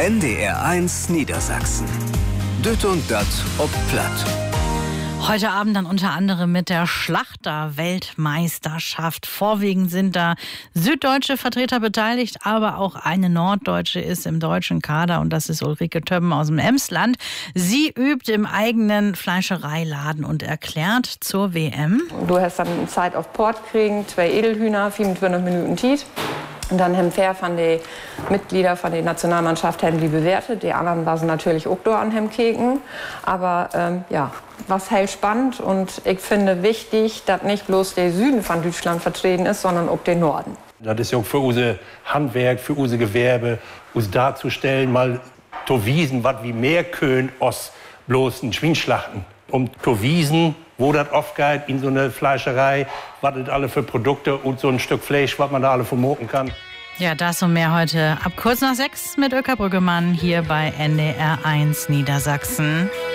NDR1 Niedersachsen. Düt und dat ob Platt. Heute Abend dann unter anderem mit der Schlachter-Weltmeisterschaft. Vorwiegend sind da süddeutsche Vertreter beteiligt, aber auch eine norddeutsche ist im deutschen Kader und das ist Ulrike Többen aus dem Emsland. Sie übt im eigenen Fleischereiladen und erklärt zur WM. Du hast dann Zeit auf Port kriegen, 2 Edelhühner, 25 Minuten Tiet. Und dann haben fair von den Mitgliedern von der Nationalmannschaft haben die bewertet. Die anderen waren natürlich auch da an dem Keken. Aber was halt spannend und ich finde wichtig, dass nicht bloß der Süden von Deutschland vertreten ist, sondern auch der Norden. Das ist ja auch für unser Handwerk, für unser Gewerbe, uns darzustellen, mal zu wiesen, was wie mehr können aus bloß ein Schweinschlachten. Um zu wiesen, wo das aufgeht in so eine Fleischerei, was das alle für Produkte und so ein Stück Fleisch, was man da alle vermuten kann. Ja, das und mehr heute ab kurz nach 6 mit Öcker Brüggemann hier bei NDR1 Niedersachsen.